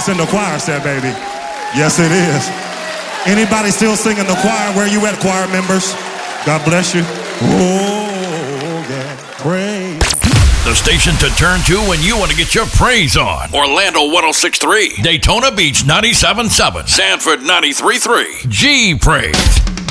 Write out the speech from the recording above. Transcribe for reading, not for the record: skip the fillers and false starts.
It's in the choir set, baby. Yes, it is. Anybody still singing the choir? Where you at, choir members? God bless you. Oh, yeah. Praise. The station to turn to when you want to get your praise on. Orlando 106.3. Daytona Beach 97.7. Sanford 93.3. G Praise.